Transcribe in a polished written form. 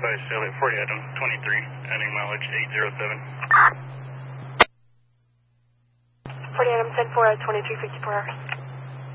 Advise sail at 40 Adam 23, adding mileage 807. 40 Adam 10-4 at 2354 hours.